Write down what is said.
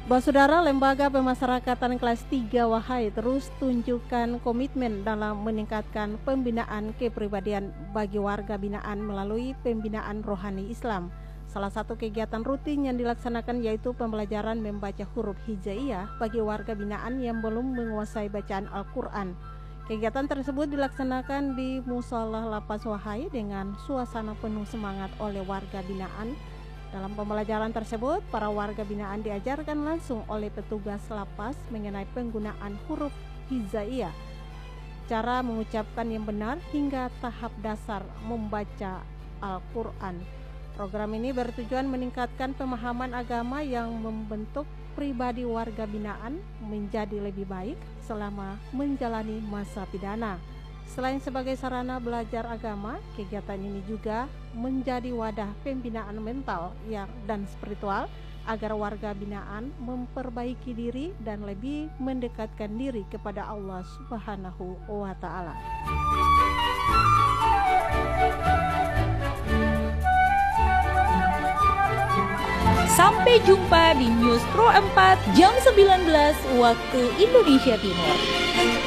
Saudara, Lembaga Pemasyarakatan kelas 3 Wahai terus tunjukkan komitmen dalam meningkatkan pembinaan kepribadian bagi warga binaan melalui pembinaan rohani Islam. Salah satu kegiatan rutin yang dilaksanakan yaitu pembelajaran membaca huruf hijaiyah bagi warga binaan yang belum menguasai bacaan Al-Quran. Kegiatan tersebut dilaksanakan di Mushola Lapas Wahai dengan suasana penuh semangat oleh warga binaan. Dalam pembelajaran tersebut, para warga binaan diajarkan langsung oleh petugas lapas mengenai penggunaan huruf hijaiyah, cara mengucapkan yang benar hingga tahap dasar membaca Al-Quran. Program ini bertujuan meningkatkan pemahaman agama yang membentuk pribadi warga binaan menjadi lebih baik selama menjalani masa pidana. Selain sebagai sarana belajar agama, kegiatan ini juga menjadi wadah pembinaan mental dan spiritual agar warga binaan memperbaiki diri dan lebih mendekatkan diri kepada Allah Subhanahu wa Ta'ala. Sampai jumpa di News Pro 4 jam 19 waktu Indonesia Timur.